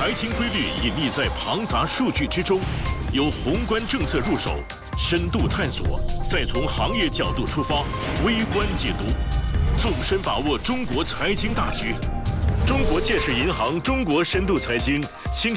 财经规律隐匿在庞杂数据之中，由宏观政策入手，深度探索，再从行业角度出发，微观解读，纵深把握中国财经大局。中国建设银行中国深度财经新